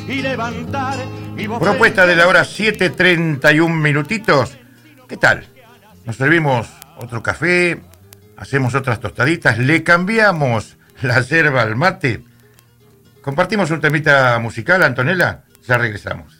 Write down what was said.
y levantar. Propuesta de la hora 7:31 minutitos. ¿Qué tal? Nos servimos otro café, hacemos otras tostaditas, le cambiamos la yerba al mate. Compartimos un temita musical, Antonella, ya regresamos.